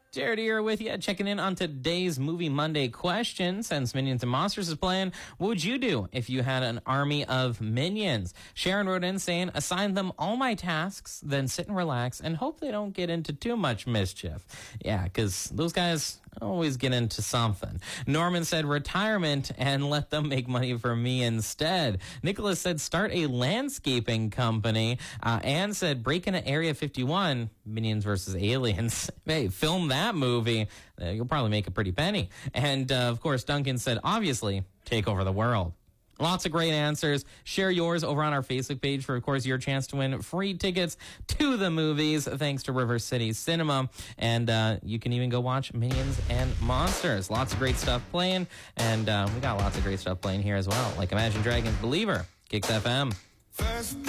Jared here with you, checking in on today's Movie Monday question. Since Minions and Monsters is playing, what would you do if you had an army of minions? Sharon wrote in saying, assign them all my tasks, then sit and relax and hope they don't get into too much mischief. Yeah, because those guys always get into something. Norman said retirement and let them make money for me instead. Nicholas said start a landscaping company. Anne said break into Area 51, Minions versus Aliens. Hey, film that movie. You'll probably make a pretty penny. And of course, Duncan said obviously take over the world. Lots of great answers. Share yours over on our Facebook page for, of course, your chance to win free tickets to the movies, thanks to River City Cinema. And you can even go watch Minions and Monsters. Lots of great stuff playing. And we got lots of great stuff playing here as well, like Imagine Dragons' Believer, Kicks FM.